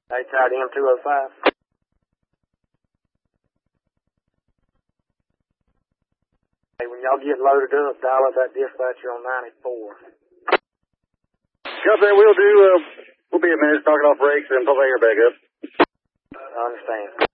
HIDM 205. Hey, when y'all get loaded up, dial up that dispatcher on 94. Copy that, we'll be a minute, knocking off brakes and pull the air back up. I understand.